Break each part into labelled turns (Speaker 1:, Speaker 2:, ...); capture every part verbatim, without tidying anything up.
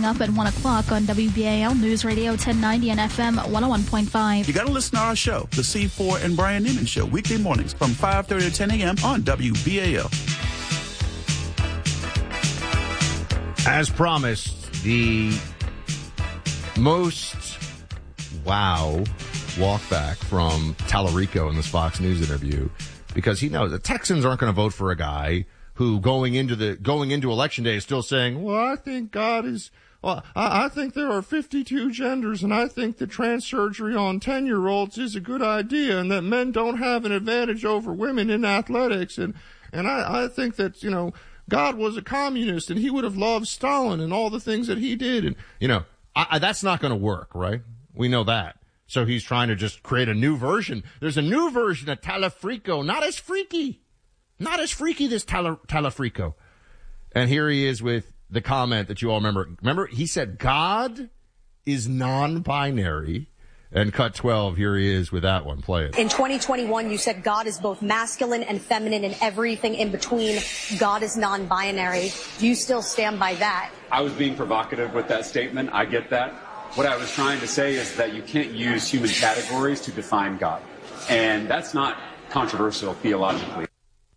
Speaker 1: up at one o'clock on W B A L News Radio ten ninety and F M one oh one point five.
Speaker 2: You got to listen to our show, The C four and Brian Newman Show, weekday mornings from five thirty to ten a.m. on W B A L.
Speaker 3: As promised, the most wow walk back from Tallarico in this Fox News interview, because he knows the Texans aren't going to vote for a guy who going into the going into election day is still saying, well, I think God is, well, I, I think there are fifty-two genders, and I think that trans surgery on ten-year-olds is a good idea, and that men don't have an advantage over women in athletics, and and I, I think that, you know, God was a communist, and he would have loved Stalin and all the things that he did, and, you know, I, I, that's not going to work, right? We know that. So he's trying to just create a new version. There's a new version of Talafrico, not as freaky. Not as freaky, this Tala, Talafrico. And here he is with the comment that you all remember. Remember, he said God is non-binary. And cut twelve, here he is with that one. Play it.
Speaker 4: In twenty twenty-one, you said God is both masculine and feminine and everything in between. God is non-binary. Do you still stand by that?
Speaker 5: I was being provocative with that statement. I get that. What I was trying to say is that you can't use human categories to define God. And that's not controversial theologically.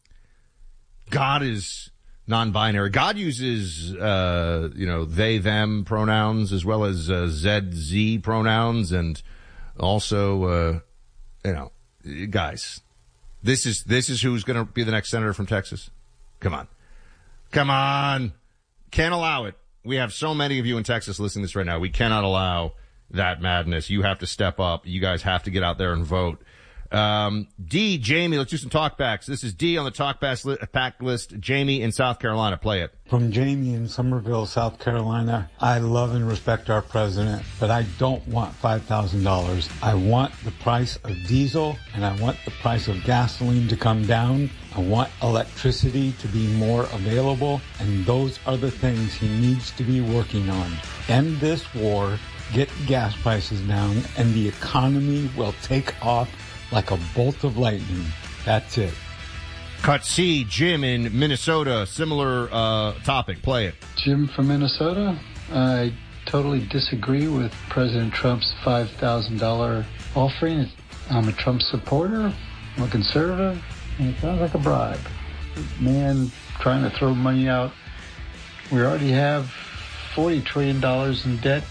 Speaker 3: God is non-binary. God uses, uh, you know, they, them pronouns as well as uh, Z, Z pronouns, and also, uh, you know, guys, this is this is who's going to be the next senator from Texas. Come on. Come on. Can't allow it. We have so many of you in Texas listening to this right now. We cannot allow that madness. You have to step up. You guys have to get out there and vote. Um, D, Jamie, let's do some talkbacks. This is D on the talkback list. Jamie in South Carolina, play it.
Speaker 6: From Jamie in Somerville, South Carolina. I love and respect our president, but I don't want five thousand dollars. I want the price of diesel, and I want the price of gasoline to come down. I want electricity to be more available, and those are the things he needs to be working on. End this war, get gas prices down, and the economy will take off like a bolt of lightning. That's it.
Speaker 3: Cut C, Jim in Minnesota. Similar uh, topic. Play it.
Speaker 7: Jim from Minnesota. I totally disagree with President Trump's five thousand dollars offering. I'm a Trump supporter. I'm a conservative. And it sounds like a bribe. Man trying to throw money out. We already have forty trillion dollars in debt.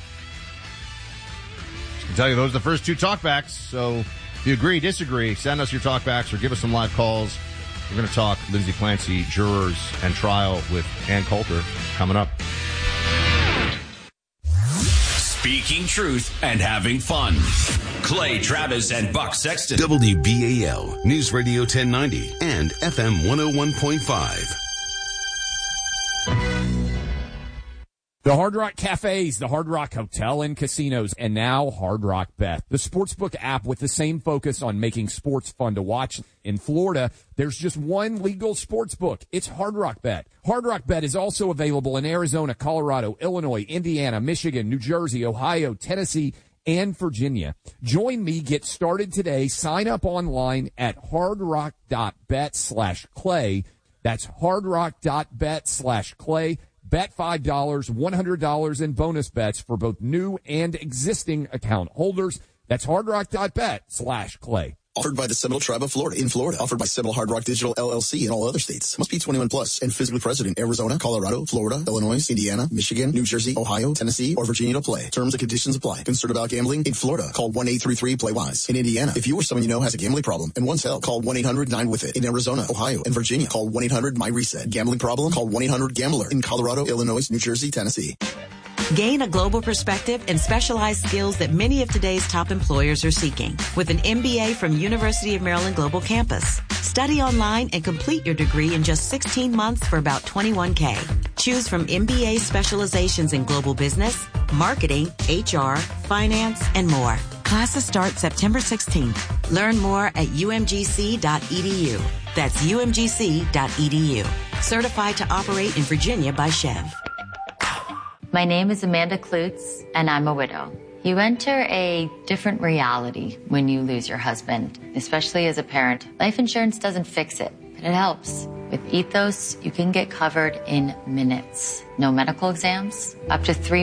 Speaker 3: I can tell you those are the first two talkbacks, so if you agree, disagree, send us your talkbacks or give us some live calls. We're going to talk Lindsay Clancy, jurors, and trial with Ann Coulter coming up.
Speaker 8: Speaking truth and having fun. Clay Travis and Buck Sexton.
Speaker 9: W B A L News Radio ten ninety and F M one oh one point five.
Speaker 10: The Hard Rock Cafes, the Hard Rock Hotel and Casinos, and now Hard Rock Bet, the sportsbook app with the same focus on making sports fun to watch. In Florida, there's just one legal sportsbook. It's Hard Rock Bet. Hard Rock Bet is also available in Arizona, Colorado, Illinois, Indiana, Michigan, New Jersey, Ohio, Tennessee, and Virginia. Join me. Get started today. Sign up online at hardrock.bet slash clay. That's hardrock.bet slash clay. Bet five dollars, one hundred dollars in bonus bets for both new and existing account holders. That's hardrock.bet slash clay.
Speaker 11: Offered by the Seminole Tribe of Florida in Florida. Offered by Seminole Hard Rock Digital L L C in all other states. Must be twenty-one plus and physically present in Arizona, Colorado, Florida, Illinois, Indiana, Michigan, New Jersey, Ohio, Tennessee, or Virginia to play. Terms and conditions apply. Concerned about gambling? In Florida, call one eight three three play wise. In Indiana, if you or someone you know has a gambling problem and wants help, call one eight hundred nine with it. In Arizona, Ohio, and Virginia, call one eight hundred my reset. Gambling problem? Call one eight hundred gambler. In Colorado, Illinois, New Jersey, Tennessee.
Speaker 12: Gain a global perspective and specialized skills that many of today's top employers are seeking with an M B A from University of Maryland Global Campus. Study online and complete your degree in just sixteen months for about twenty-one K. Choose from M B A specializations in global business, marketing, H R, finance, and more. Classes start September sixteenth. Learn more at U M G C dot E D U. That's U M G C dot E D U. Certified to operate in Virginia by Chev.
Speaker 13: My name is Amanda Klutz, and I'm a widow. You enter a different reality when you lose your husband, especially as a parent. Life insurance doesn't fix it, but it helps. With Ethos, you can get covered in minutes. No medical exams, up to three